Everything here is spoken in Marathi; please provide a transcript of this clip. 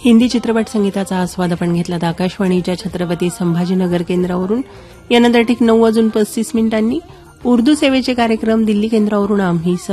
हिंदी चित्रपट संगीताचा आस्वाद आपण घेतला आकाशवाणीच्या छत्रपती संभाजीनगर केंद्रावरून. यानंतर ठीक 9:35 उर्दू सेवेचे कार्यक्रम दिल्ली केंद्रावरून आम्ही